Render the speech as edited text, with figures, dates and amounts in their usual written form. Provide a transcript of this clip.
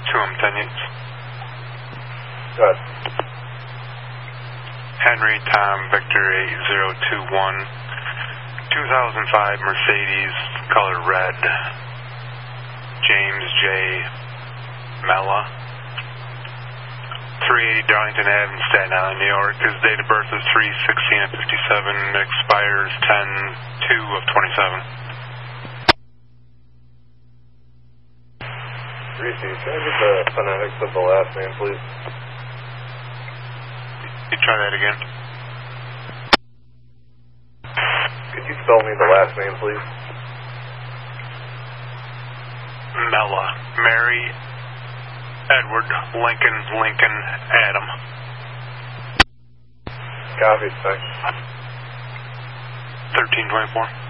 Tenants. Go ahead. Henry Tom Victor 8021. 2005 Mercedes, color red. James J. Mella. 380 Darlington Ave, Staten Island, New York. His date of birth is 3/16/57. Expires 10/2/27. Reese, can I get the phonetics of the last name, please? You try that again? Could you spell me the last name, please? Mella. Mary, Edward, Lincoln, Adam. Copy, thanks. 1324.